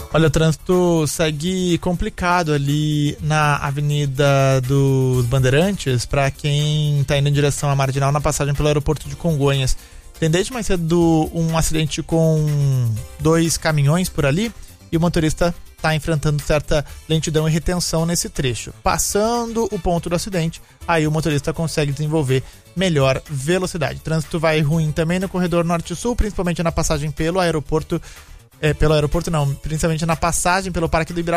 Olha, o trânsito segue complicado ali na Avenida dos Bandeirantes para quem está indo em direção à Marginal na passagem pelo aeroporto de Congonhas. Tem desde mais cedo um acidente com 2 caminhões por ali e o motorista está enfrentando certa lentidão e retenção nesse trecho. Passando o ponto do acidente, aí o motorista consegue desenvolver melhor velocidade. Trânsito vai ruim também no corredor norte-sul, principalmente na passagem pelo aeroporto, principalmente na passagem pelo Parque do Ibirapuera.